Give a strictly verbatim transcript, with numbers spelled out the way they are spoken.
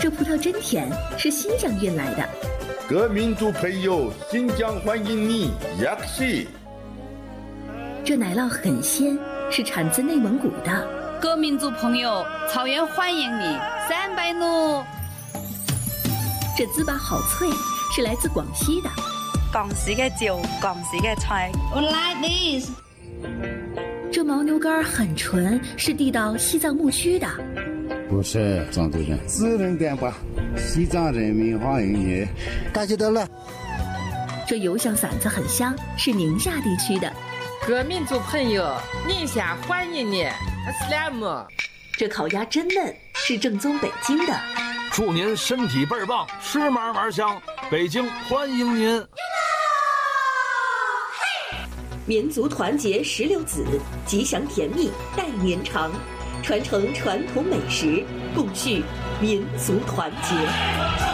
这葡萄真甜，是新疆运来的。 各民族朋友，新疆欢迎你，雅西。 这奶酪很鲜，是产自内蒙古的。 各民族朋友，草原欢迎你，三百努。 这糍粑好脆，是来自广西的。 广西的酒，广西的菜。 I like this。 这牦牛肝很纯，是递到西藏牧区的。 不是藏族人，自然点吧。西藏人民欢迎你， 大吉得乐。 这油香馓子很香，是宁夏地区的。 各民族朋友，宁夏欢迎你，阿斯拉姆。 这烤鸭真嫩，是正宗北京的。 祝您身体倍儿棒，吃嘛嘛香，北京欢迎您。 民族团结石榴籽，吉祥甜蜜待年长，传承传统美食，共续民族团结。